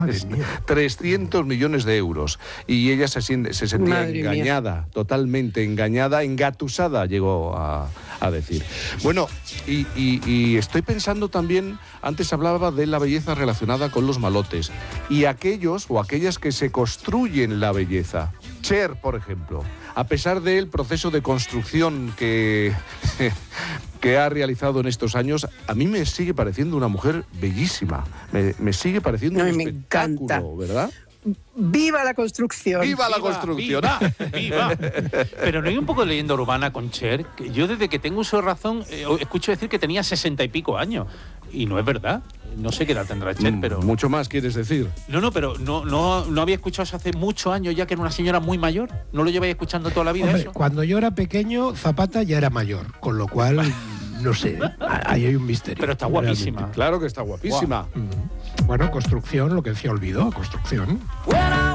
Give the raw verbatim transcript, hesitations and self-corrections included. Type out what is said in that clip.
trescientos millones de euros. Y ella se, siente, se sentía Madre engañada, mía. totalmente engañada, engatusada, llegó a, a decir. Bueno, y, y, y estoy pensando también, antes hablaba de la belleza relacionada con los malotes, y aquellos o aquellas que se construyen la belleza. Cher, por ejemplo, a pesar del proceso de construcción que... que ha realizado en estos años, a mí me sigue pareciendo una mujer bellísima. Me, me sigue pareciendo No, un me espectáculo, encanta. ¿verdad? ¡Viva la construcción! ¡Viva la construcción! ¡Viva! ¡Viva! Pero no hay un poco de leyenda urbana con Cher. Que yo desde que tengo uso de razón eh, escucho decir que tenía sesenta y pico años. Y no es verdad. No sé qué edad tendrá Cher, pero... Mucho más, ¿quieres decir? No, no, pero no, no, no había escuchado eso hace muchos años ya, que era una señora muy mayor. ¿No lo lleváis escuchando toda la vida? Hombre, eso? cuando yo era pequeño, Zapata ya era mayor, con lo cual, no sé, ahí hay un misterio. Pero está guapísima. Realmente. Claro que está guapísima. Mm. Bueno, construcción, lo que decía Olvido, construcción.